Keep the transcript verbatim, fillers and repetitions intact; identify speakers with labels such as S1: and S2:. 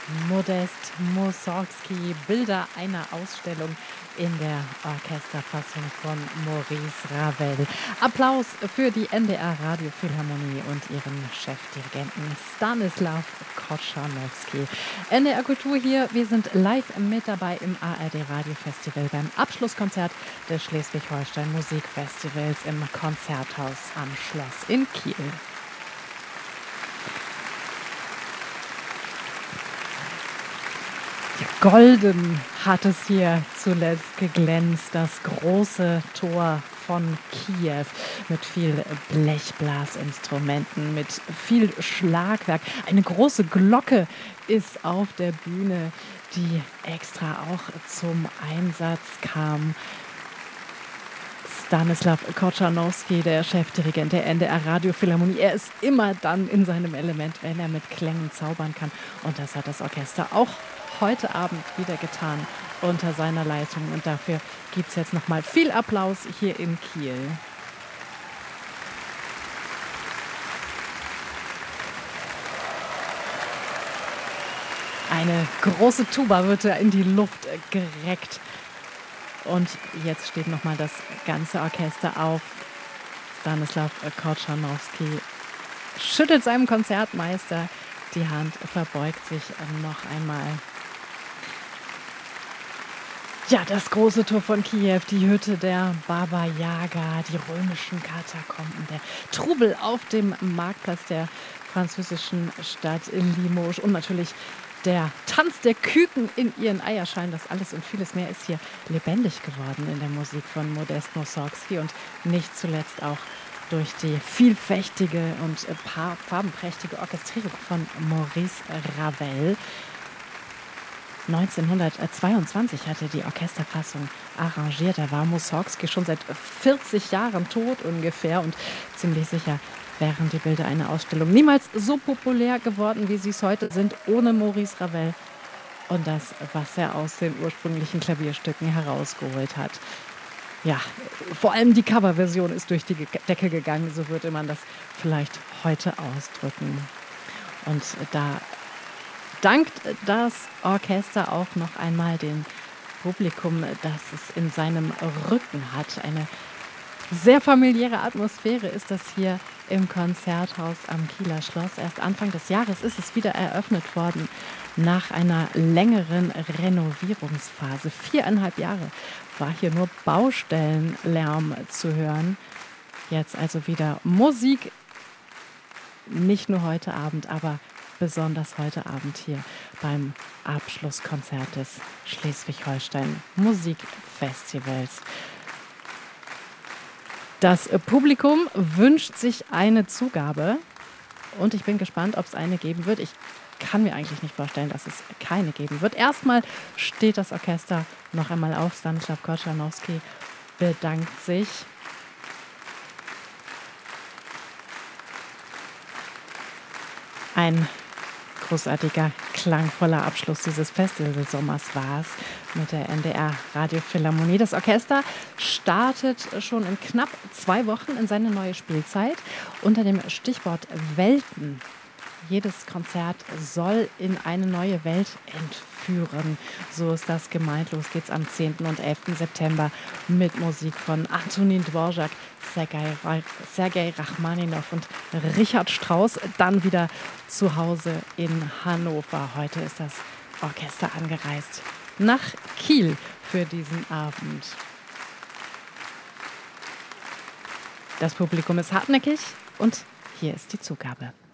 S1: Modest Mussorgsky, Bilder einer Ausstellung in der Orchesterfassung von Maurice Ravel. Applaus für die N D R Radiophilharmonie und ihren Chefdirigenten Stanislaw Kotschanowski. N D R Kultur hier, wir sind live mit dabei im A R D Radiofestival beim Abschlusskonzert des Schleswig-Holstein Musikfestivals im Konzerthaus am Schloss in Kiel. Golden hat es hier zuletzt geglänzt, das große Tor von Kiew mit viel Blechblasinstrumenten, mit viel Schlagwerk. Eine große Glocke ist auf der Bühne, die extra auch zum Einsatz kam. Stanislaw Kotschanowski, der Chefdirigent der N D R Radiophilharmonie. Er ist immer dann in seinem Element, wenn er mit Klängen zaubern kann. Und das hat das Orchester auch heute Abend wieder getan unter seiner Leitung. Und dafür gibt es jetzt nochmal viel Applaus hier in Kiel. Eine große Tuba wird da in die Luft gereckt. Und jetzt steht nochmal das ganze Orchester auf. Stanislaw Kotschanowski schüttelt seinem Konzertmeister die Hand, verbeugt sich noch einmal. Ja, das große Tor von Kiew, die Hütte der Baba Yaga, die römischen Katakomben, der Trubel auf dem Marktplatz der französischen Stadt Limoges und natürlich der Tanz der Küken in ihren Eierschalen. Das alles und vieles mehr ist hier lebendig geworden in der Musik von Modest Mussorgsky und nicht zuletzt auch durch die vielfältige und farbenprächtige Orchestrierung von Maurice Ravel. neunzehnhundertzweiundzwanzig hatte die Orchesterfassung arrangiert. Da war Mussorgsky schon seit vierzig Jahren tot ungefähr und ziemlich sicher wären die Bilder einer Ausstellung niemals so populär geworden, wie sie es heute sind, ohne Maurice Ravel und das, was er aus den ursprünglichen Klavierstücken herausgeholt hat. Ja, vor allem die Coverversion ist durch die Decke gegangen, so würde man das vielleicht heute ausdrücken. Und da dankt das Orchester auch noch einmal dem Publikum, das es in seinem Rücken hat. Eine sehr familiäre Atmosphäre ist das hier im Konzerthaus am Kieler Schloss. Erst Anfang des Jahres ist es wieder eröffnet worden, nach einer längeren Renovierungsphase. Viereinhalb Jahre war hier nur Baustellenlärm zu hören. Jetzt also wieder Musik, nicht nur heute Abend, aber besonders heute Abend hier beim Abschlusskonzert des Schleswig-Holstein Musikfestivals. Das Publikum wünscht sich eine Zugabe und ich bin gespannt, ob es eine geben wird. Ich kann mir eigentlich nicht vorstellen, dass es keine geben wird. Erstmal steht das Orchester noch einmal auf. Stanislaw Kotschanowski bedankt sich. Ein großartiger, klangvoller Abschluss dieses Festivalsommers war es mit der N D R Radiophilharmonie. Das Orchester startet schon in knapp zwei Wochen in seine neue Spielzeit unter dem Stichwort Welten. Jedes Konzert soll in eine neue Welt entführen. So ist das gemeint. Los geht's am zehnten und elften September mit Musik von Antonin Dvorak, Sergei, Sergei Rachmaninow und Richard Strauss. Dann wieder zu Hause in Hannover. Heute ist das Orchester angereist nach Kiel für diesen Abend. Das Publikum ist hartnäckig und hier ist die Zugabe.